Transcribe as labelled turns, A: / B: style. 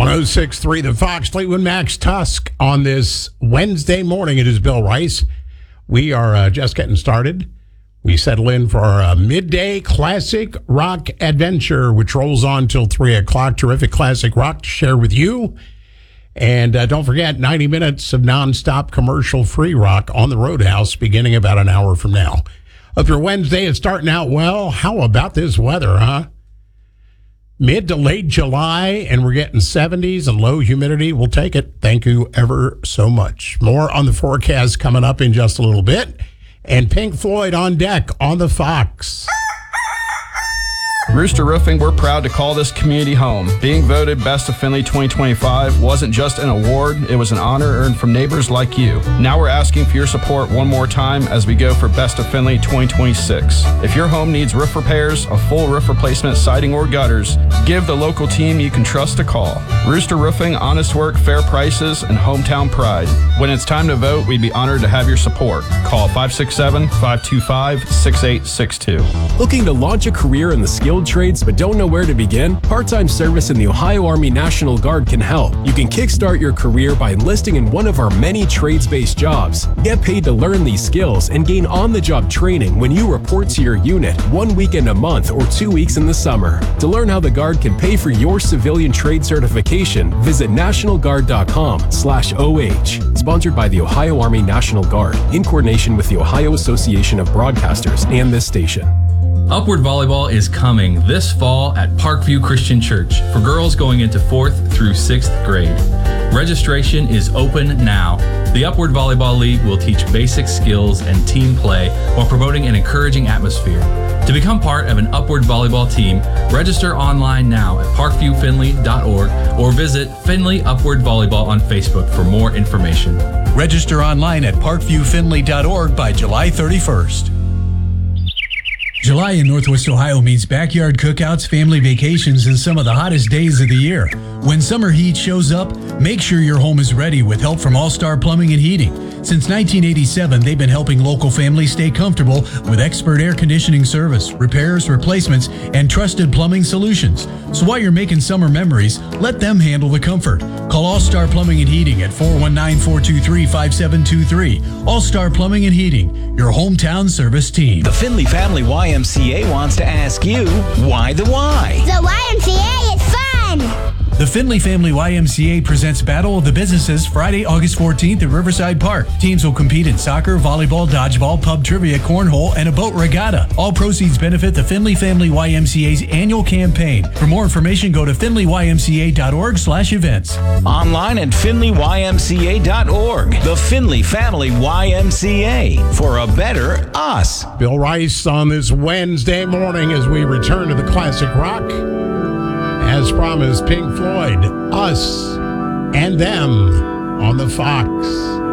A: 106.3 The Fox, Fleetwood Mac's Tusk on this Wednesday morning. It is Bill Rice. We are just getting started. We settle in for our midday classic rock adventure, which rolls on till 3 o'clock. Terrific classic rock to share with you. And don't forget, 90 minutes of nonstop commercial-free rock on the Roadhouse beginning about an hour from now. Hope your Wednesday is starting out well. How about this weather, huh? Mid to late July, and we're getting 70s and low humidity. We'll take it. Thank you ever so much. More on the forecast coming up in just a little bit. And Pink Floyd on deck on the Fox.
B: Rooster Roofing, we're proud to call this community home. Being voted Best of Findlay 2025 wasn't just an award, it was an honor earned from neighbors like you. Now we're asking for your support one more time as we go for Best of Findlay 2026. If your home needs roof repairs, a full roof replacement, siding, or gutters, give the local team you can trust a call. Rooster Roofing, honest work, fair prices, and hometown pride. When it's time to vote, we'd be honored to have your support. Call 567-525-6862.
C: Looking to launch a career in the skilled trades but don't know where to begin? Part-time service in the Ohio Army National Guard can help. You can kickstart your career by enlisting in one of our many trades-based jobs. Get paid to learn these skills and gain on-the-job training when you report to your unit 1 weekend a month or 2 weeks in the summer. To learn how the Guard can pay for your civilian trade certification, visit nationalguard.com/OH. Sponsored by the Ohio Army National Guard in coordination with the Ohio Association of Broadcasters and this station.
D: Upward Volleyball is coming this fall at Parkview Christian Church for girls going into 4th through 6th grade. Registration is open now. The Upward Volleyball League will teach basic skills and team play while promoting an encouraging atmosphere. To become part of an Upward Volleyball team, register online now at parkviewfindlay.org or visit Findlay Upward Volleyball on Facebook for more information.
E: Register online at parkviewfindlay.org by July 31st. July in Northwest Ohio means backyard cookouts, family vacations, and some of the hottest days of the year. When summer heat shows up, make sure your home is ready with help from All Star Plumbing and Heating. Since 1987, they've been helping local families stay comfortable with expert air conditioning service, repairs, replacements, and trusted plumbing solutions. So while you're making summer memories, let them handle the comfort. Call All Star Plumbing and Heating at 419-423-5723. All Star Plumbing and Heating, your hometown service team.
F: The Findlay Family YMCA wants to ask you, why the why?
G: The YMCA is fun!
E: The Findlay Family YMCA presents Battle of the Businesses Friday, August 14th at Riverside Park. Teams will compete in soccer, volleyball, dodgeball, pub trivia, cornhole, and a boat regatta. All proceeds benefit the Findlay Family YMCA's annual campaign. For more information, go to findlayymca.org/events.
F: Online at findlayymca.org. The Findlay Family YMCA, for a better us.
A: Bill Rice on this Wednesday morning as we return to the classic rock. As promised, Pink Floyd, Us and Them on the Fox.